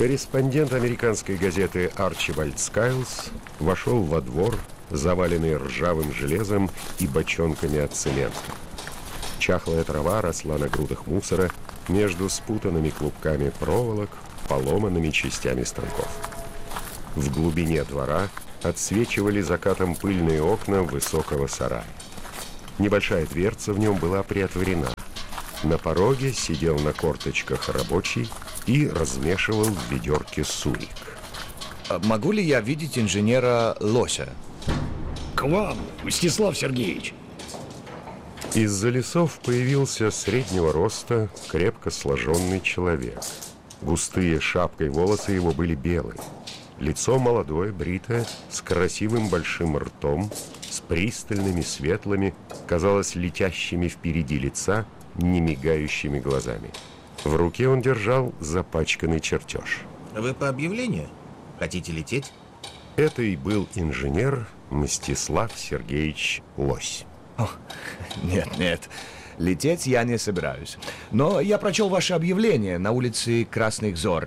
Корреспондент американской газеты Арчибальд Скайлс вошел во двор, заваленный ржавым железом и бочонками от цемента. Чахлая трава росла на грудах мусора между спутанными клубками проволок, поломанными частями станков. В глубине двора отсвечивали закатом пыльные окна высокого сарая. Небольшая дверца в нем была приотворена. На пороге сидел на корточках рабочий и размешивал в ведерке сурик. Могу ли я видеть инженера Лося? К вам, Мстислав Сергеевич. Из-за лесов появился среднего роста, крепко сложенный человек. Густые шапкой волосы его были белые. Лицо молодое, бритое, с красивым большим ртом, с пристальными, светлыми, казалось, летящими впереди лица, немигающими глазами. В руке он держал запачканный чертеж. Вы по объявлению? Хотите лететь? Это и был инженер Мстислав Сергеевич Лось. Нет, лететь я не собираюсь. Но я прочел ваше объявление на улице Красных Зор.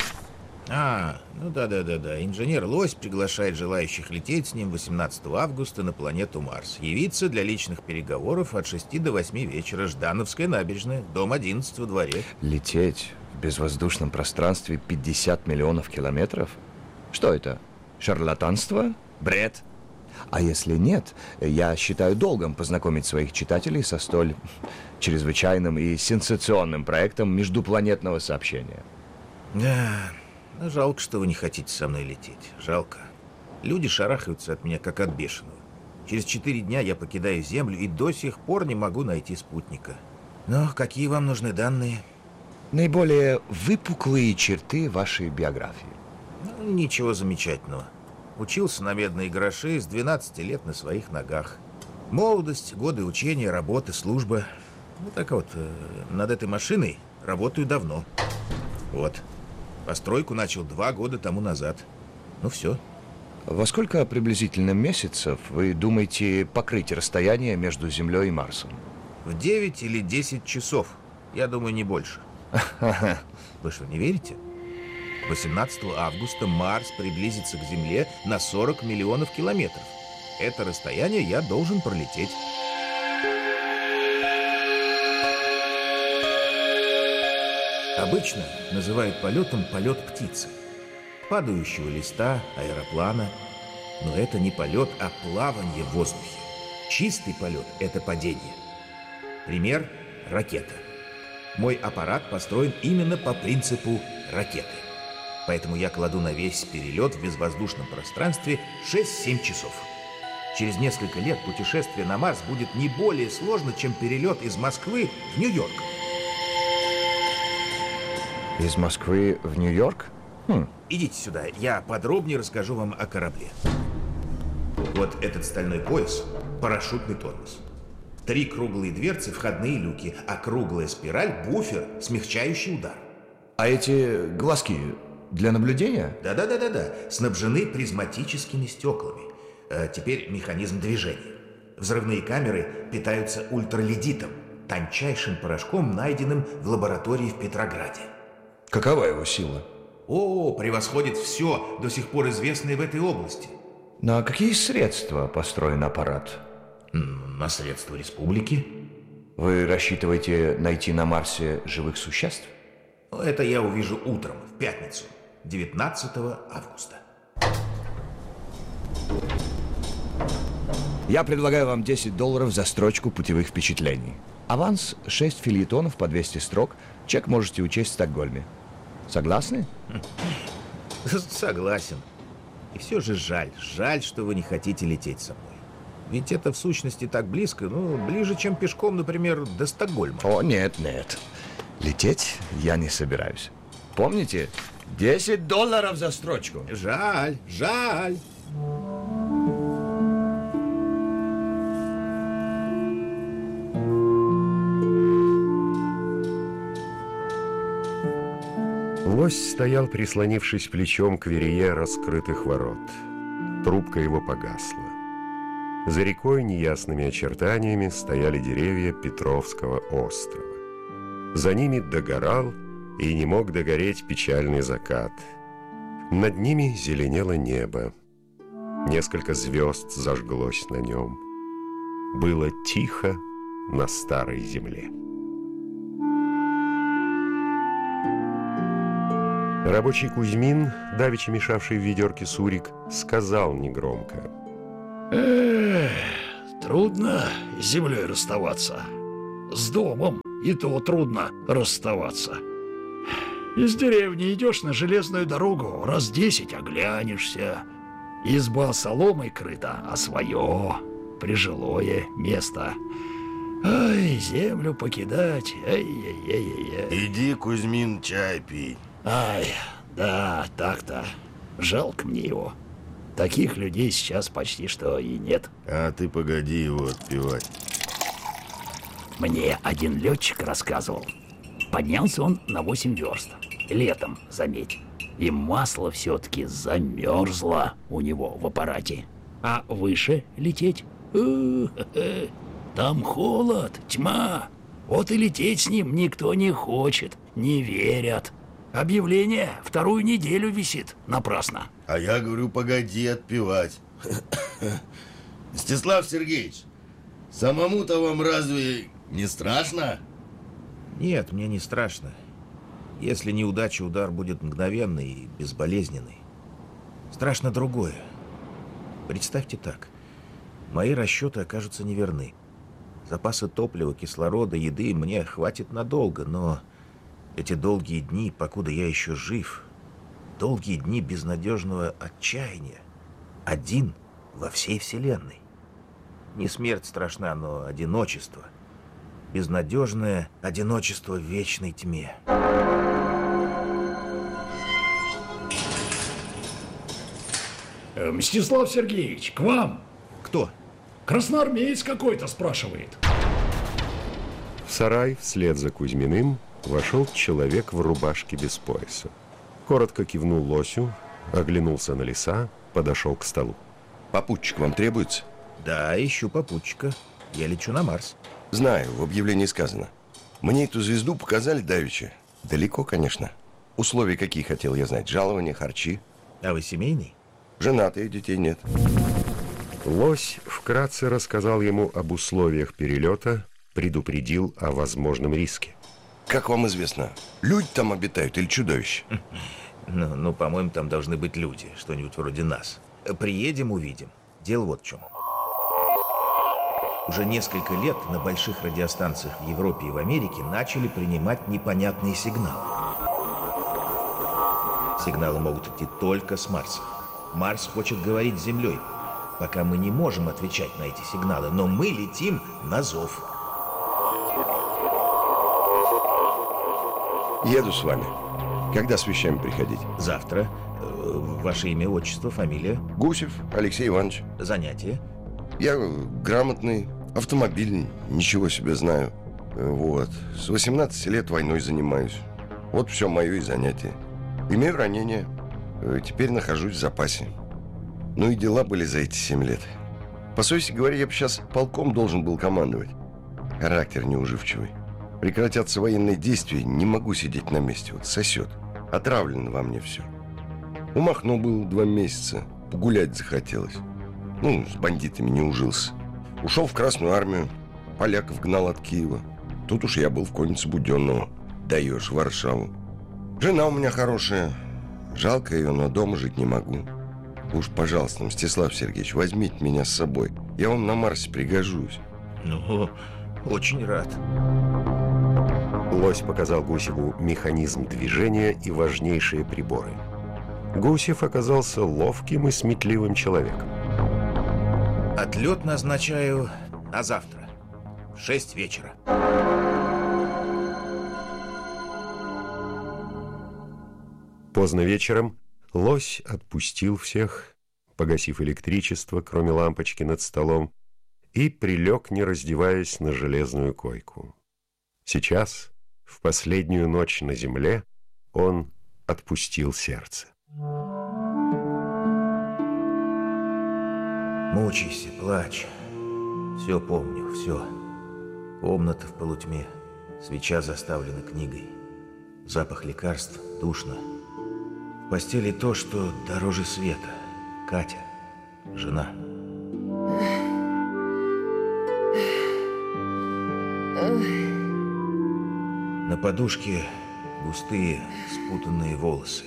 Ну да. Инженер Лось приглашает желающих лететь с ним 18 августа на планету Марс. Явиться для личных переговоров от 6 до 8 вечера. Ждановская набережная, дом 11 во дворе. Лететь в безвоздушном пространстве 50 миллионов километров? Что это? Шарлатанство? Бред? А если нет, я считаю долгом познакомить своих читателей со столь чрезвычайным и сенсационным проектом междупланетного сообщения. Да, жалко, что вы не хотите со мной лететь. Жалко. Люди шарахаются от меня, как от бешеного. Через 4 дня я покидаю Землю и до сих пор не могу найти спутника. Но какие вам нужны данные? Наиболее выпуклые черты вашей биографии. Ничего замечательного. Учился на медные гроши с 12 лет на своих ногах. Молодость, годы учения, работы, служба. Так вот, над этой машиной работаю давно. Вот. Постройку начал 2 года тому назад. Все. Во сколько приблизительно месяцев вы думаете покрыть расстояние между Землей и Марсом? В 9 или 10 часов. Я думаю, не больше. Вы что, не верите? 18 августа Марс приблизится к Земле на 40 миллионов километров. Это расстояние я должен пролететь. Обычно называют полетом полет птицы, падающего листа, аэроплана. Но это не полет, а плавание в воздухе. Чистый полет – это падение. Пример – ракета. Мой аппарат построен именно по принципу ракеты. Поэтому я кладу на весь перелет в безвоздушном пространстве 6-7 часов. Через несколько лет путешествие на Марс будет не более сложно, чем перелет из Москвы в Нью-Йорк. Из Москвы в Нью-Йорк? Идите сюда, я подробнее расскажу вам о корабле. Вот этот стальной пояс – парашютный тормоз. 3 круглые дверцы – входные люки, а круглая спираль – буфер, смягчающий удар. А эти глазки для наблюдения? Да, снабжены призматическими стеклами. Теперь механизм движения. Взрывные камеры питаются ультраледитом, тончайшим порошком, найденным в лаборатории в Петрограде. Какова его сила? Превосходит все, до сих пор известное в этой области. На какие средства построен аппарат? На средства республики. Вы рассчитываете найти на Марсе живых существ? Это я увижу утром, в пятницу, 19 августа. Я предлагаю вам $10 за строчку путевых впечатлений. Аванс 6 фельетонов по 200 строк. Чек можете учесть в Стокгольме. Согласны? Согласен. И все же жаль, что вы не хотите лететь со мной. Ведь это в сущности так близко, ближе, чем пешком, например, до Стокгольма. Нет. Лететь я не собираюсь. Помните? $10 за строчку. Жаль. Лось стоял, прислонившись плечом к верее раскрытых ворот. Трубка его погасла. За рекой неясными очертаниями стояли деревья Петровского острова. За ними догорал и не мог догореть печальный закат. Над ними зеленело небо. Несколько звезд зажглось на нем. Было тихо на старой земле. Рабочий Кузьмин, давеча мешавший в ведерке сурик, сказал негромко: Трудно с землей расставаться. С домом и то трудно расставаться. Из деревни идешь на железную дорогу, раз 10 оглянешься. Изба соломой крыта, а свое прижилое место. Ай, землю покидать, ай-яй-яй-яй. Иди, Кузьмин, чай пей. Ай, да, так-то. Жалко мне его. Таких людей сейчас почти что и нет. А ты погоди его отпевать. Мне один летчик рассказывал. Поднялся он на 8 верст. Летом, заметь. И масло все-таки замерзло у него в аппарате. А выше лететь? Там холод, тьма. Вот и лететь с ним никто не хочет, не верят. Объявление 2-ю неделю висит напрасно. А я говорю, погоди отпевать. Мстислав Сергеевич, самому-то вам разве не страшно? Нет, мне не страшно. Если неудача, удар будет мгновенный и безболезненный. Страшно другое. Представьте так. Мои расчеты окажутся неверны. Запасы топлива, кислорода, еды мне хватит надолго, но эти долгие дни, покуда я еще жив, долгие дни безнадежного отчаяния, один во всей вселенной. Не смерть страшна, но одиночество. Безнадежное одиночество в вечной тьме. Мстислав Сергеевич, к вам. Кто? Красноармеец какой-то спрашивает. В сарай вслед за Кузьминым вошел человек в рубашке без пояса. Коротко кивнул лосю, оглянулся на леса, подошел к столу. Попутчик вам требуется? Да, ищу попутчика. Я лечу на Марс. Знаю, в объявлении сказано. Мне эту звезду показали давеча. Далеко, конечно. Условия какие хотел я знать? Жалования, харчи? А вы семейный? Женатый, детей нет. Лось вкратце рассказал ему об условиях перелета, предупредил о возможном риске. Как вам известно, люди там обитают или чудовища? Ну, по-моему, там должны быть люди, что-нибудь вроде нас. Приедем, увидим. Дело вот в чем. Уже несколько лет на больших радиостанциях в Европе и в Америке начали принимать непонятные сигналы. Сигналы могут идти только с Марса. Марс хочет говорить с Землей. Пока мы не можем отвечать на эти сигналы, но мы летим на зов. Еду с вами. Когда с вещами приходить? Завтра. Ваше имя, отчество, фамилия? Гусев Алексей Иванович. Занятие? Я грамотный, автомобиль, ничего себе знаю. Вот. С 18 лет войной занимаюсь. Вот все мое и занятие. Имею ранение. Теперь нахожусь в запасе. Ну и дела были за эти 7 лет. По совести говоря, я бы сейчас полком должен был командовать. Характер неуживчивый. Прекратятся военные действия, не могу сидеть на месте. Вот сосет. Отравлено во мне все. У Махно был 2 месяца. Погулять захотелось. Ну, с бандитами не ужился. Ушел в Красную армию. Поляков гнал от Киева. Тут уж я был в коннице Буденного. Даешь в Варшаву. Жена у меня хорошая. Жалко ее, но дома жить не могу. Уж, пожалуйста, Мстислав Сергеевич, возьмите меня с собой. Я вам на Марсе пригожусь. Ну, очень рад. Лось показал Гусеву механизм движения и важнейшие приборы. Гусев оказался ловким и сметливым человеком. Отлет назначаю на завтра. В 6 вечера. Поздно вечером лось отпустил всех, погасив электричество, кроме лампочки над столом, и прилег, не раздеваясь, на железную койку. Сейчас, в последнюю ночь на земле, он отпустил сердце. Мучайся, плачь. Все помню, все. Комната в полутьме, свеча заставлена книгой. Запах лекарств, душно. В постели то, что дороже света. Катя, жена. На подушке густые, спутанные волосы.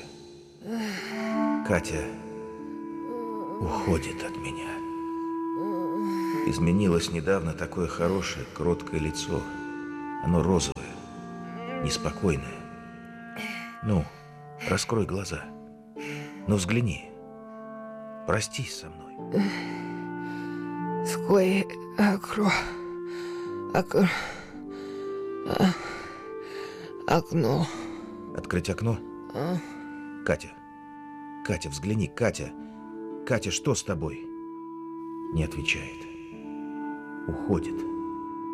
Катя уходит от меня. Изменилось недавно такое хорошее, кроткое лицо. Оно розовое, неспокойное. Ну, раскрой глаза. Ну, взгляни. Простись со мной. Сквозь окно. Открыть окно? Катя. Катя, взгляни, Катя. Катя, что с тобой? Не отвечает. Уходит.